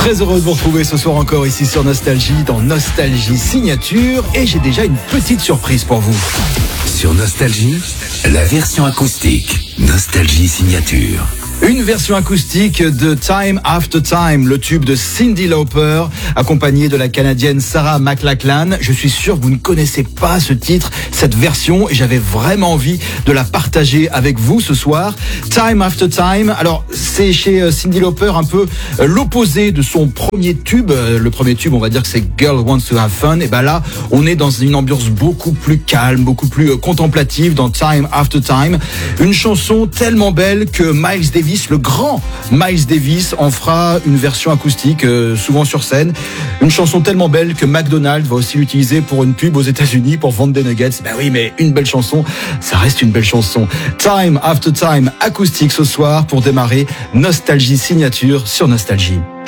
Très heureux de vous retrouver ce soir encore ici sur Nostalgie, dans Nostalgie Signature. Et j'ai déjà une petite surprise pour vous. Sur Nostalgie, la version acoustique. Nostalgie Signature. Une version acoustique de Time After Time, le tube de Cyndi Lauper, accompagné de la Canadienne Sarah McLachlan. Je suis sûr que vous ne connaissez pas ce titre, cette version, et j'avais vraiment envie de la partager avec vous ce soir. Time After Time, alors c'est chez Cyndi Lauper un peu l'opposé de son premier tube. Le premier tube, on va dire que c'est Girl Wants to Have Fun. Et ben là, on est dans une ambiance beaucoup plus calme, beaucoup plus contemplative dans Time After Time. Une chanson tellement belle que Miles Davis, le grand Miles Davis, en fera une version acoustique, souvent sur scène. Une chanson tellement belle que McDonald's va aussi l'utiliser pour une pub aux États-Unis pour vendre des nuggets. Ben oui, mais une belle chanson, ça reste une belle chanson. Time After Time acoustique ce soir pour démarrer Nostalgie Signature sur Nostalgie.